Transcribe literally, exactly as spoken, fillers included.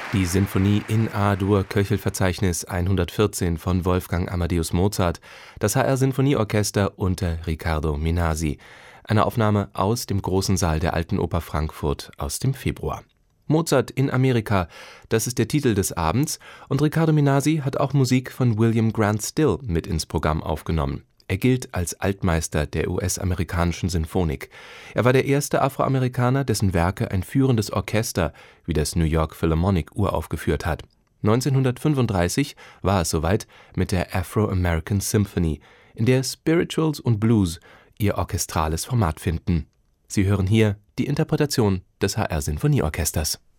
Die Sinfonie in A-Dur, Köchelverzeichnis hundertvierzehn von Wolfgang Amadeus Mozart, das H R-Sinfonieorchester unter Riccardo Minasi. Eine Aufnahme aus dem Großen Saal der Alten Oper Frankfurt aus dem Februar. Mozart in Amerika, das ist der Titel des Abends, und Riccardo Minasi hat auch Musik von William Grant Still mit ins Programm aufgenommen. Er gilt als Altmeister der U S-amerikanischen Sinfonik. Er war der erste Afroamerikaner, dessen Werke ein führendes Orchester wie das New York Philharmonic uraufgeführt hat. neunzehnhundertfünfunddreißig war es soweit mit der Afro-American Symphony, in der Spirituals und Blues ihr orchestrales Format finden. Sie hören hier die Interpretation des H R-Sinfonieorchesters.